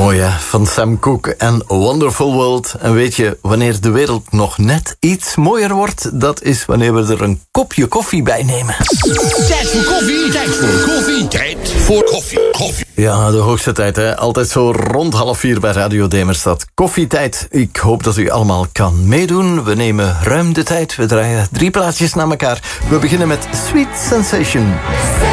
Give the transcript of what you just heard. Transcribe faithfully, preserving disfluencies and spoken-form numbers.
Mooi hè, van Sam Cooke en Wonderful World. En weet je, wanneer de wereld nog net iets mooier wordt, dat is wanneer we er een kopje koffie bij nemen. Tijd voor koffie, tijd voor koffie, tijd voor koffie, koffie. Ja, de hoogste tijd hè. Altijd zo rond half vier bij Radio Demerstad. Koffietijd. Ik hoop dat u allemaal kan meedoen. We nemen ruim de tijd. We draaien drie plaatjes naar elkaar. We beginnen met Sweet Sensation.